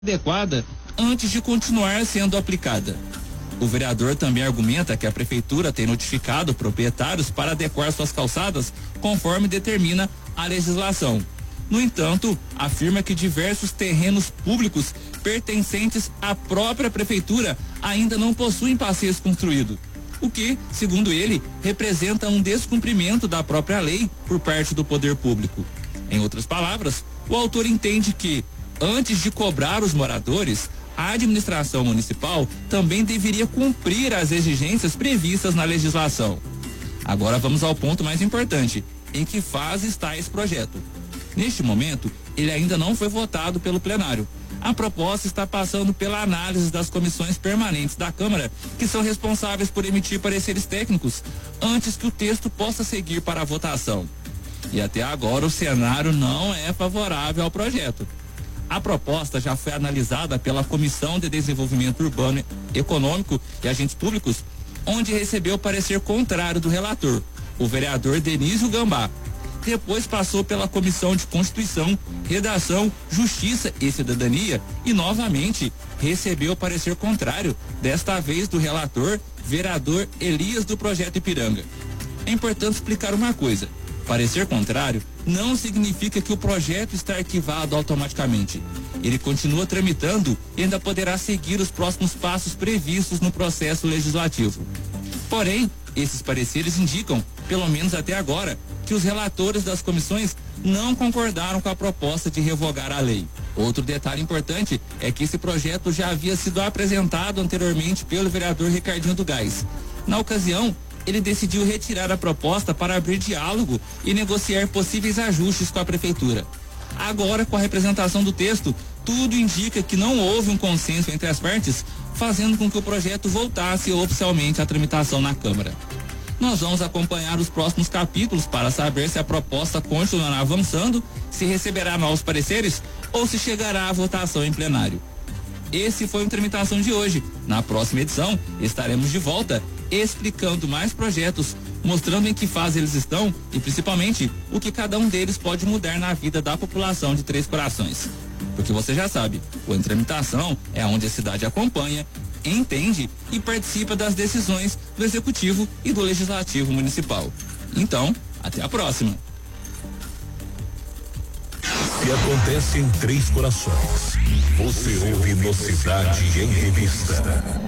adequada antes de continuar sendo aplicada. O vereador também argumenta que a prefeitura tem notificado proprietários para adequar suas calçadas conforme determina a legislação. No entanto, afirma que diversos terrenos públicos pertencentes à própria prefeitura ainda não possuem passeios construídos, o que, segundo ele, representa um descumprimento da própria lei por parte do poder público. Em outras palavras, o autor entende que, antes de cobrar os moradores, a administração municipal também deveria cumprir as exigências previstas na legislação. Agora vamos ao ponto mais importante: em que fase está esse projeto? Neste momento, ele ainda não foi votado pelo plenário. A proposta está passando pela análise das comissões permanentes da Câmara, que são responsáveis por emitir pareceres técnicos, antes que o texto possa seguir para a votação. E até agora o cenário não é favorável ao projeto. A proposta já foi analisada pela Comissão de Desenvolvimento Urbano, Econômico e Agentes Públicos, onde recebeu parecer contrário do relator, o vereador Denísio Gambá. Depois passou pela Comissão de Constituição, Redação, Justiça e Cidadania e novamente recebeu parecer contrário, desta vez do relator, vereador Elias do Projeto Ipiranga. É importante explicar uma coisa: parecer contrário não significa que o projeto está arquivado automaticamente. Ele continua tramitando e ainda poderá seguir os próximos passos previstos no processo legislativo. Porém, esses pareceres indicam, pelo menos até agora, que os relatores das comissões não concordaram com a proposta de revogar a lei. Outro detalhe importante é que esse projeto já havia sido apresentado anteriormente pelo vereador Ricardinho do Gás. Na ocasião, ele decidiu retirar a proposta para abrir diálogo e negociar possíveis ajustes com a prefeitura. Agora, com a representação do texto, tudo indica que não houve um consenso entre as partes, fazendo com que o projeto voltasse oficialmente à tramitação na Câmara. Nós vamos acompanhar os próximos capítulos para saber se a proposta continuará avançando, se receberá novos pareceres ou se chegará à votação em plenário. Esse foi o Tramitação de hoje. Na próxima edição, estaremos de volta explicando mais projetos, mostrando em que fase eles estão e principalmente o que cada um deles pode mudar na vida da população de Três Corações. Porque você já sabe, o Em Tramitação é onde a cidade acompanha, entende e participa das decisões do Executivo e do Legislativo Municipal. Então, até a próxima. Se acontece em Três Corações, você ouve no Cidade em Revista.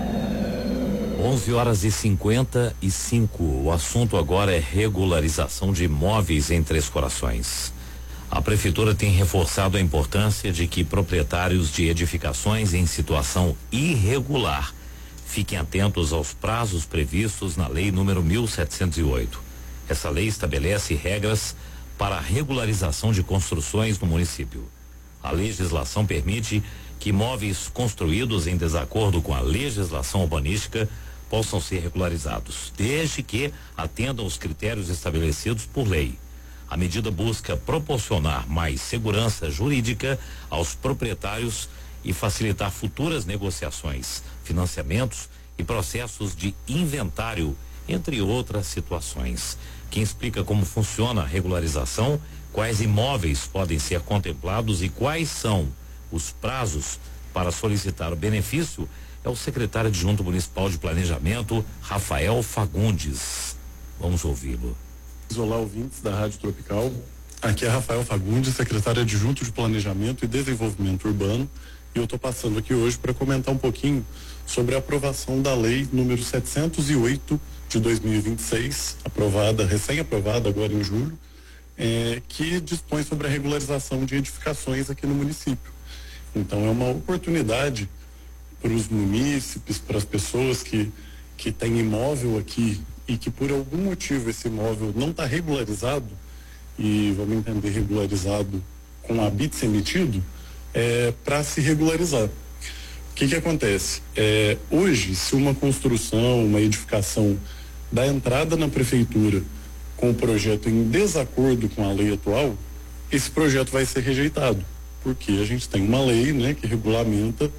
11h55. O assunto agora é regularização de imóveis em Três Corações. A prefeitura tem reforçado a importância de que proprietários de edificações em situação irregular fiquem atentos aos prazos previstos na Lei número 1708. Essa lei estabelece regras para a regularização de construções no município. A legislação permite que imóveis construídos em desacordo com a legislação urbanística possam ser regularizados, desde que atendam os critérios estabelecidos por lei. A medida busca proporcionar mais segurança jurídica aos proprietários e facilitar futuras negociações, financiamentos e processos de inventário, entre outras situações. Quem explica como funciona a regularização, quais imóveis podem ser contemplados e quais são os prazos para solicitar o benefício é o secretário adjunto municipal de planejamento, Rafael Fagundes. Vamos ouvi-lo. Olá, ouvintes da Rádio Tropical. Aqui é Rafael Fagundes, secretário adjunto de Planejamento e Desenvolvimento Urbano, e eu estou passando aqui hoje para comentar um pouquinho sobre a aprovação da Lei número 708 de 2026, recém-aprovada agora em julho, que dispõe sobre a regularização de edificações aqui no município. Então é uma oportunidade para os munícipes, para as pessoas que têm imóvel aqui e que por algum motivo esse imóvel não está regularizado, e vamos entender regularizado com habite emitido, para se regularizar. O que acontece? Hoje, se uma construção, uma edificação dá entrada na prefeitura com o projeto em desacordo com a lei atual, esse projeto vai ser rejeitado, porque a gente tem uma lei, né, que regulamenta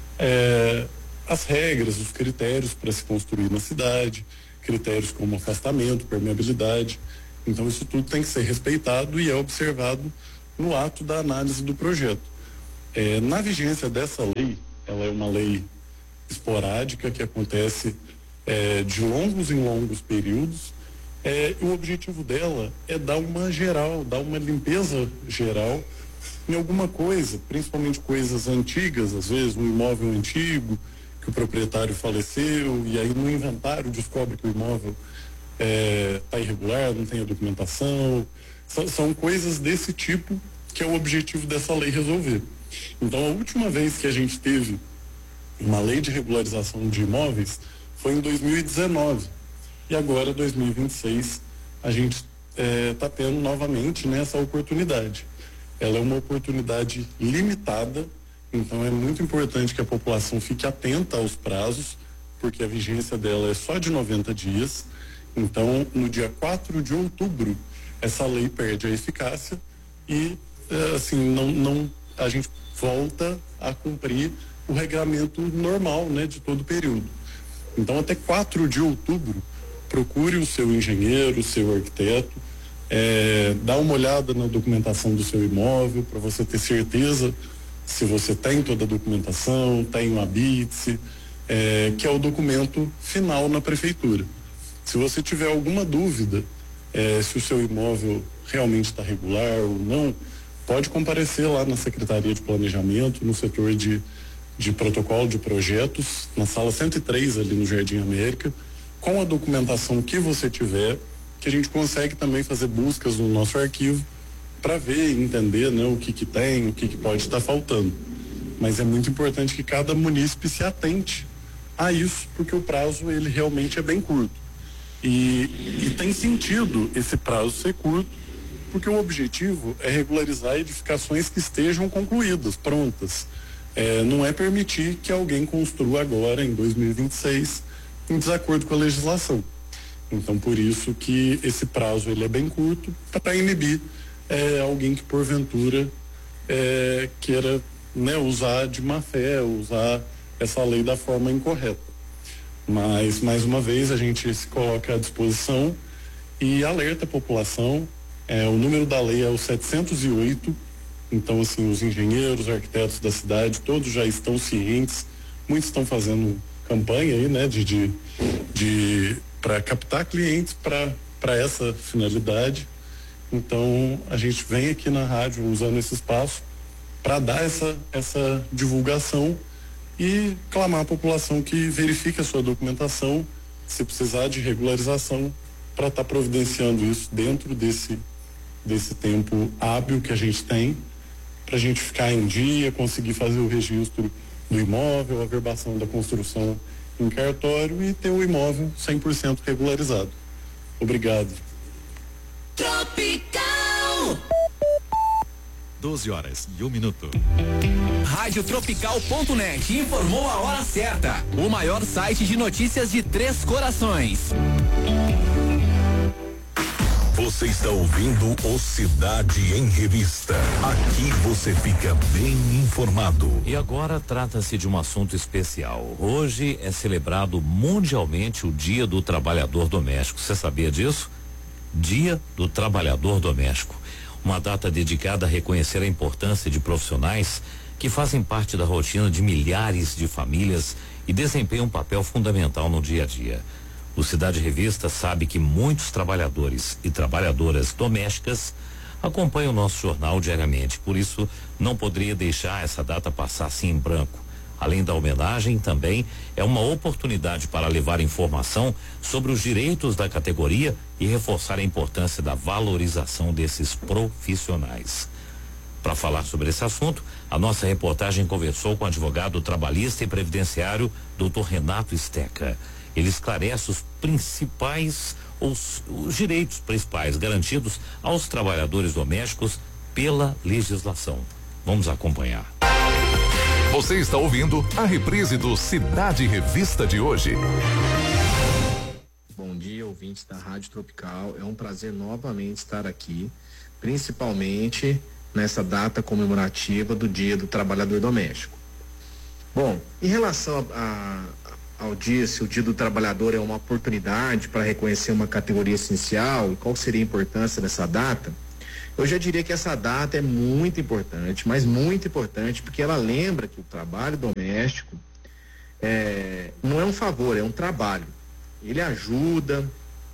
as regras, os critérios para se construir na cidade, critérios como afastamento, permeabilidade. Então isso tudo tem que ser respeitado e é observado no ato da análise do projeto. Na vigência dessa lei, ela é uma lei esporádica que acontece de longos em longos períodos. O objetivo dela é dar uma limpeza geral em alguma coisa, principalmente coisas antigas, às vezes um imóvel antigo que o proprietário faleceu e aí no inventário descobre que o imóvel está irregular, não tem a documentação. São coisas desse tipo que é o objetivo dessa lei resolver. Então, a última vez que a gente teve uma lei de regularização de imóveis foi em 2019. E agora, 2026, a gente está tendo novamente, né, essa oportunidade. Ela é uma oportunidade limitada, então é muito importante que a população fique atenta aos prazos, porque a vigência dela é só de 90 dias. Então, no dia 4 de outubro, essa lei perde a eficácia e, a gente volta a cumprir o regulamento normal, né, de todo o período. Então, até 4 de outubro, procure o seu engenheiro, o seu arquiteto, dá uma olhada na documentação do seu imóvel para você ter certeza se você tem toda a documentação, tem o habite-se, que é o documento final na prefeitura. Se você tiver alguma dúvida se o seu imóvel realmente está regular ou não, pode comparecer lá na Secretaria de Planejamento, no setor de protocolo de projetos, na sala 103 ali no Jardim América, com a documentação que você tiver, que a gente consegue também fazer buscas no nosso arquivo para ver e entender, né, o que tem, o que pode estar faltando. Mas é muito importante que cada munícipe se atente a isso, porque o prazo ele realmente é bem curto. E tem sentido esse prazo ser curto, porque o objetivo é regularizar edificações que estejam concluídas, prontas. Não é permitir que alguém construa agora, em 2026, em desacordo com a legislação. Então, por isso que esse prazo ele é bem curto, para inibir alguém que, porventura, queira, né, usar de má fé, usar essa lei da forma incorreta. Mas, mais uma vez, a gente se coloca à disposição e alerta a população. O número da lei é o 708. Então, assim, os engenheiros, os arquitetos da cidade, todos já estão cientes. Muitos estão fazendo campanha aí, né, para captar clientes para essa finalidade. Então, a gente vem aqui na rádio usando esse espaço para dar essa divulgação e clamar à população que verifique a sua documentação, se precisar de regularização, para estar providenciando isso dentro desse tempo hábil que a gente tem, para a gente ficar em dia, conseguir fazer o registro do imóvel, a averbação da construção em cartório e ter o imóvel 100% regularizado. Obrigado. Tropical 12h01. Radiotropical.net informou a hora certa. O maior site de notícias de Três Corações. Você está ouvindo o Cidade em Revista. Aqui você fica bem informado. E agora trata-se de um assunto especial. Hoje é celebrado mundialmente o Dia do Trabalhador Doméstico. Você sabia disso? Dia do Trabalhador Doméstico. Uma data dedicada a reconhecer a importância de profissionais que fazem parte da rotina de milhares de famílias e desempenham um papel fundamental no dia a dia. O Cidade Revista sabe que muitos trabalhadores e trabalhadoras domésticas acompanham o nosso jornal diariamente, por isso não poderia deixar essa data passar assim em branco. Além da homenagem, também é uma oportunidade para levar informação sobre os direitos da categoria e reforçar a importância da valorização desses profissionais. Para falar sobre esse assunto, a nossa reportagem conversou com o advogado trabalhista e previdenciário Dr. Renato Steca. Ele esclarece os direitos principais garantidos aos trabalhadores domésticos pela legislação. Vamos acompanhar. Você está ouvindo a reprise do Cidade Revista de hoje. Bom dia, ouvintes da Rádio Tropical. É um prazer novamente estar aqui, principalmente nessa data comemorativa do Dia do Trabalhador Doméstico. Bom, em relação ao dia, se o Dia do Trabalhador é uma oportunidade para reconhecer uma categoria essencial e qual seria a importância dessa data, Eu já diria que essa data é muito importante, mas muito importante, porque ela lembra que o trabalho doméstico não é um favor, é um trabalho. Ele ajuda,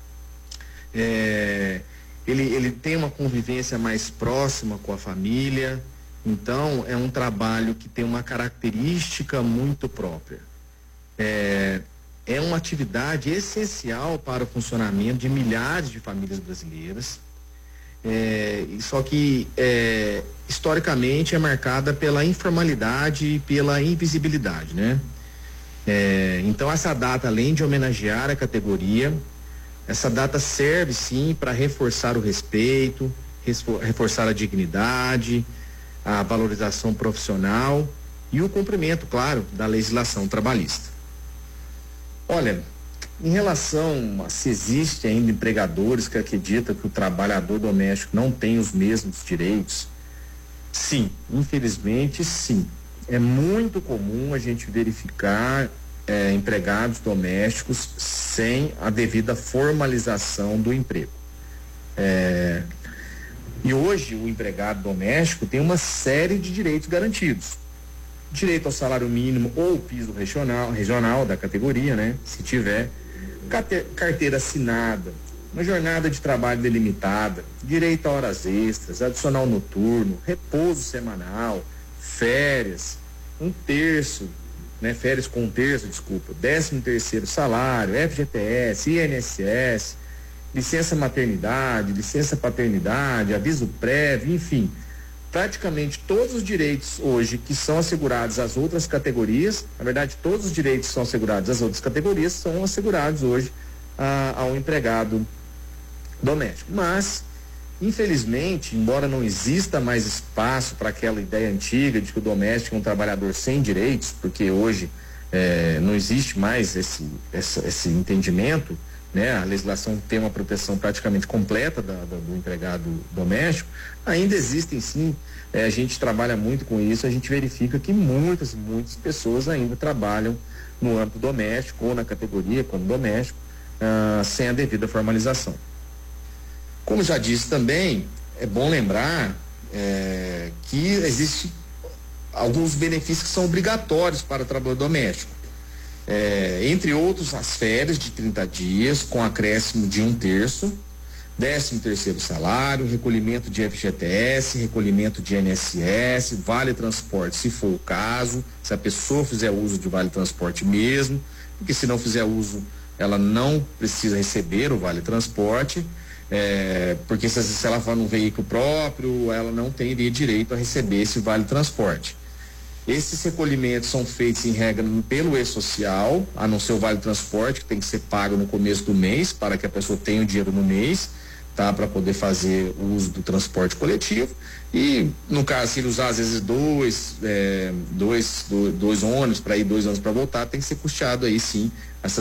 ele tem uma convivência mais próxima com a família, então é um trabalho que tem uma característica muito própria. É uma atividade essencial para o funcionamento de milhares de famílias brasileiras, só que historicamente é marcada pela informalidade e pela invisibilidade, né? Então essa data, além de homenagear a categoria, essa data serve sim para reforçar o respeito, reforçar a dignidade, a valorização profissional e o cumprimento, claro, da legislação trabalhista. Olha, em relação a se existe ainda empregadores que acreditam que o trabalhador doméstico não tem os mesmos direitos, sim, infelizmente sim. É muito comum a gente verificar empregados domésticos sem a devida formalização do emprego. E hoje o empregado doméstico tem uma série de direitos garantidos. Direito ao salário mínimo ou piso regional da categoria, né? Se tiver, carteira assinada, uma jornada de trabalho delimitada, direito a horas extras, adicional noturno, repouso semanal, férias, férias com 1/3, 13º salário, FGTS, INSS, licença maternidade, licença paternidade, aviso prévio, enfim, praticamente todos os direitos hoje que são assegurados às outras categorias, na verdade todos os direitos que são assegurados às outras categorias são assegurados hoje ao empregado doméstico. Mas, infelizmente, embora não exista mais espaço para aquela ideia antiga de que o doméstico é um trabalhador sem direitos, porque hoje não existe mais esse entendimento, né? A legislação tem uma proteção praticamente completa do empregado doméstico. Ainda existem sim, a gente trabalha muito com isso, a gente verifica que muitas pessoas ainda trabalham no âmbito doméstico ou na categoria como doméstico, sem a devida formalização. Como já disse também, é bom lembrar que existem alguns benefícios que são obrigatórios para o trabalhador doméstico. Entre outros, as férias de 30 dias, com acréscimo de 1/3, 13º salário, recolhimento de FGTS, recolhimento de INSS, vale transporte, se for o caso, se a pessoa fizer uso de vale transporte mesmo, porque se não fizer uso, ela não precisa receber o vale transporte, porque se ela for num veículo próprio, ela não teria direito a receber esse vale transporte. Esses recolhimentos são feitos em regra pelo E-Social, a não ser o vale transporte, que tem que ser pago no começo do mês, para que a pessoa tenha o dinheiro no mês, tá? Para poder fazer o uso do transporte coletivo. E, no caso, se ele usar às vezes dois ônibus para ir, 2 ônibus para voltar, tem que ser custeado aí sim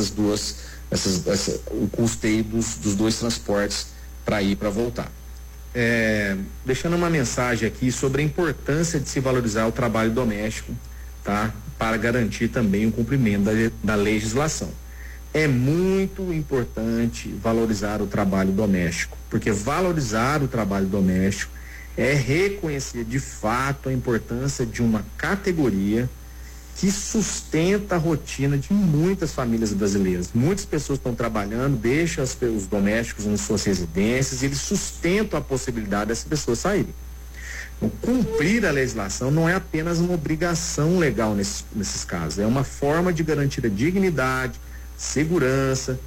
o custeio dos 2 transportes para ir e para voltar. Deixando uma mensagem aqui sobre a importância de se valorizar o trabalho doméstico, tá? Para garantir também o cumprimento da legislação. É muito importante valorizar o trabalho doméstico, porque valorizar o trabalho doméstico é reconhecer de fato a importância de uma categoria que sustenta a rotina de muitas famílias brasileiras. Muitas pessoas estão trabalhando, deixam os domésticos em suas residências e eles sustentam a possibilidade dessas pessoas saírem. Então, cumprir a legislação não é apenas uma obrigação legal nesses casos, é uma forma de garantir a dignidade, segurança,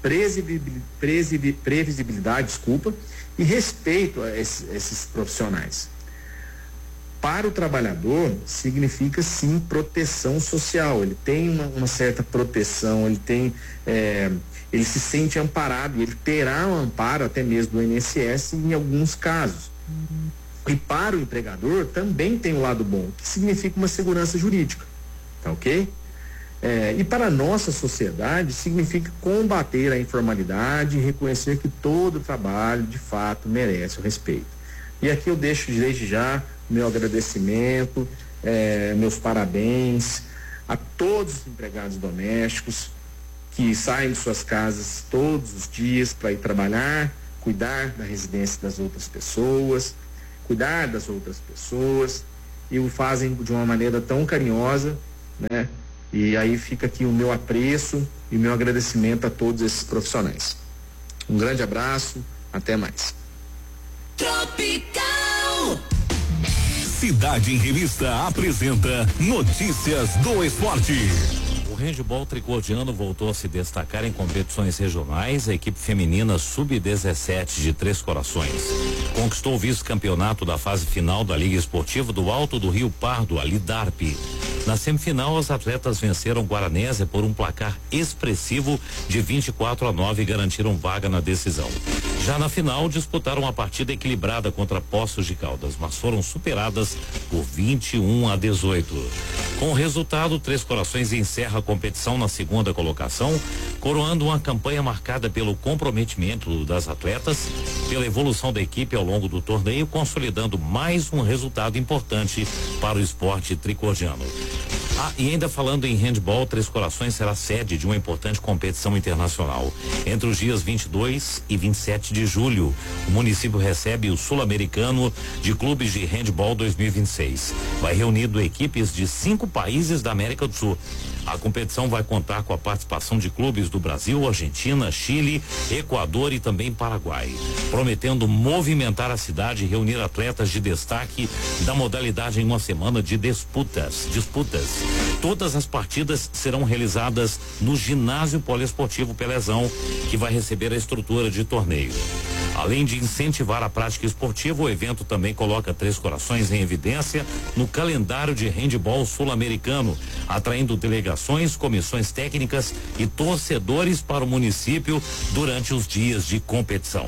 previsibilidade, e respeito a esses profissionais. Para o trabalhador, significa sim proteção social. Ele tem uma certa proteção, ele se sente amparado, ele terá um amparo até mesmo do INSS em alguns casos. E para o empregador também tem um lado bom, que significa uma segurança jurídica, tá ok? E para a nossa sociedade significa combater a informalidade e reconhecer que todo trabalho de fato merece o respeito. E aqui eu deixo desde já meu agradecimento, meus parabéns a todos os empregados domésticos que saem de suas casas todos os dias para ir trabalhar, cuidar da residência das outras pessoas, cuidar das outras pessoas, e o fazem de uma maneira tão carinhosa, né? E aí fica aqui o meu apreço e o meu agradecimento a todos esses profissionais. Um grande abraço, até mais. Tropical. Cidade em Revista apresenta Notícias do Esporte. O handebol tricordiano voltou a se destacar em competições regionais. A equipe feminina sub-17 de Três Corações conquistou o vice-campeonato da fase final da Liga Esportiva do Alto do Rio Pardo, a Lidarp. Na semifinal, as atletas venceram Guaranésia por um placar expressivo de 24-9 e garantiram vaga na decisão. Já na final, disputaram uma partida equilibrada contra Poços de Caldas, mas foram superadas por 21-18. Com o resultado, Três Corações encerra a competição na segunda colocação, coroando uma campanha marcada pelo comprometimento das atletas, pela evolução da equipe ao longo do torneio, consolidando mais um resultado importante para o esporte tricordiano. E ainda falando em handebol, Três Corações será sede de uma importante competição internacional. Entre os dias 22 e 27 de julho, o município recebe o Sul-Americano de Clubes de Handebol 2026. Vai reunindo equipes de 5 países da América do Sul. A competição vai contar com a participação de clubes do Brasil, Argentina, Chile, Equador e também Paraguai, prometendo movimentar a cidade e reunir atletas de destaque da modalidade em uma semana de disputas. Todas as partidas serão realizadas no ginásio poliesportivo Pelezão, que vai receber a estrutura de torneio. Além de incentivar a prática esportiva, o evento também coloca Três Corações em evidência no calendário de handebol sul-americano, atraindo delegações, comissões técnicas e torcedores para o município durante os dias de competição.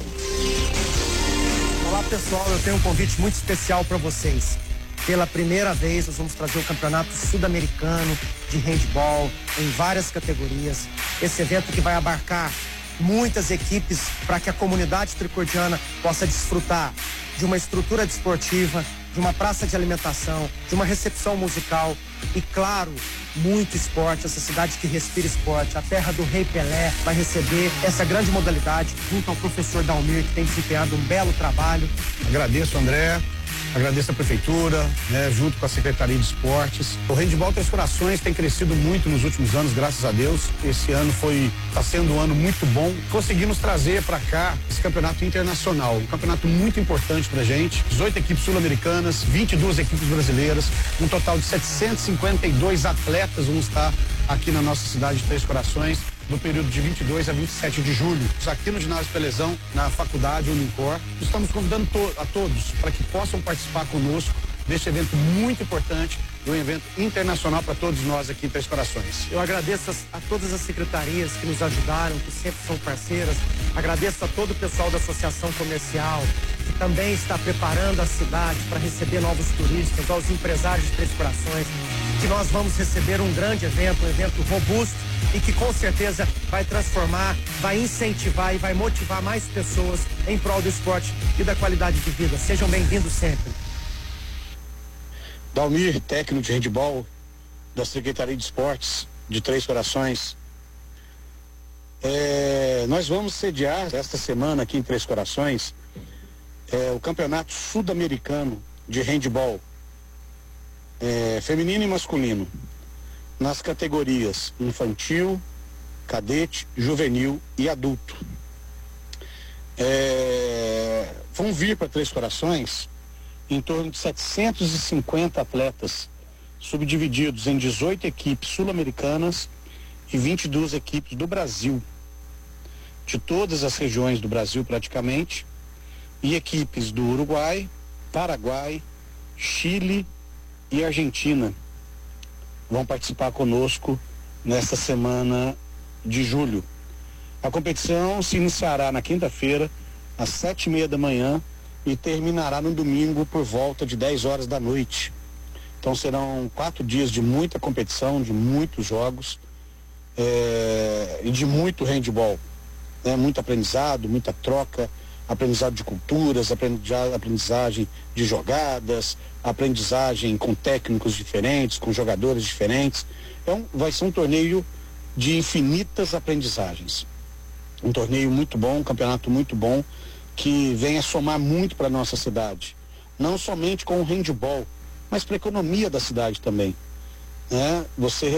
Olá pessoal, eu tenho um convite muito especial para vocês. Pela primeira vez nós vamos trazer o Campeonato Sudamericano de Handebol em várias categorias. Esse evento que vai abarcar muitas equipes para que a comunidade tricordiana possa desfrutar de uma estrutura desportiva, de uma praça de alimentação, de uma recepção musical e, claro, muito esporte. Essa cidade que respira esporte, a terra do Rei Pelé, vai receber essa grande modalidade junto ao professor Dalmir, que tem desempenhado um belo trabalho. Agradeço, André. Agradeço a prefeitura, né, junto com a Secretaria de Esportes. O handebol Três Corações tem crescido muito nos últimos anos, graças a Deus. Esse ano está sendo um ano muito bom. Conseguimos trazer para cá esse campeonato internacional, um campeonato muito importante pra gente. 18 equipes sul-americanas, 22 equipes brasileiras, um total de 752 atletas vão estar aqui na nossa cidade de Três Corações, no período de 22 a 27 de julho. Aqui no ginásio Pelezão, na faculdade Unicor, estamos convidando a todos para que possam participar conosco deste evento muito importante, um evento internacional para todos nós aqui em Três Corações. Eu agradeço a todas as secretarias que nos ajudaram, que sempre são parceiras. Agradeço a todo o pessoal da Associação Comercial, que também está preparando a cidade para receber novos turistas, aos empresários de Três Corações, que nós vamos receber um grande evento, um evento robusto e que com certeza vai transformar, vai incentivar e vai motivar mais pessoas em prol do esporte e da qualidade de vida. Sejam bem-vindos sempre. Dalmir, técnico de handebol da Secretaria de Esportes de Três Corações. Nós vamos sediar esta semana aqui em Três Corações o Campeonato Sudamericano de Handebol feminino e masculino, nas categorias infantil, cadete, juvenil e adulto. Vão vir para Três Corações em torno de 750 atletas, subdivididos em 18 equipes sul-americanas e 22 equipes do Brasil, de todas as regiões do Brasil praticamente, e equipes do Uruguai, Paraguai, Chile e Argentina vão participar conosco nesta semana de julho. A competição se iniciará na quinta-feira, às 7:30 da manhã, e terminará no domingo por volta de 10 horas da noite. Então serão 4 dias de muita competição, de muitos jogos e de muito handebol, né? Muito aprendizado, muita troca, aprendizado de culturas, aprendizagem de jogadas, aprendizagem com técnicos diferentes, com jogadores diferentes. Então vai ser um torneio de infinitas aprendizagens. Um torneio muito bom, um campeonato muito bom. que venha somar muito para nossa cidade, não somente com o handebol, mas para a economia da cidade também, né? Você